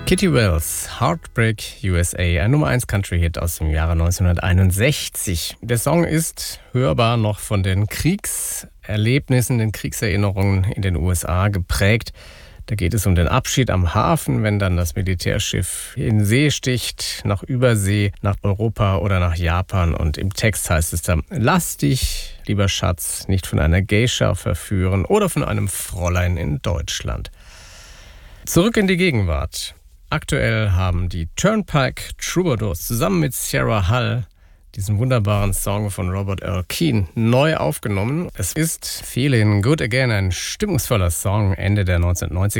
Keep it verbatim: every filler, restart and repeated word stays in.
Kitty Wells, Heartbreak U S A, ein Nummer eins Country-Hit aus dem Jahre neunzehnhunderteinundsechzig. Der Song ist hörbar noch von den Kriegserlebnissen, den Kriegserinnerungen in den U S A geprägt. Da geht es um den Abschied am Hafen, wenn dann das Militärschiff in See sticht, nach Übersee, nach Europa oder nach Japan. Und im Text heißt es dann: Lass dich, lieber Schatz, nicht von einer Geisha verführen oder von einem Fräulein in Deutschland. Zurück in die Gegenwart. Aktuell haben die Turnpike Troubadours zusammen mit Sierra Hull diesen wunderbaren Song von Robert Earl Keen neu aufgenommen. Es ist Feeling Good Again, ein stimmungsvoller Song Ende der neunzehnhundertneunziger